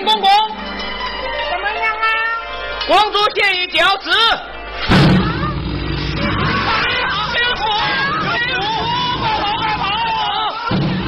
公公， 怎么样啊？ 光祖县尉教旨。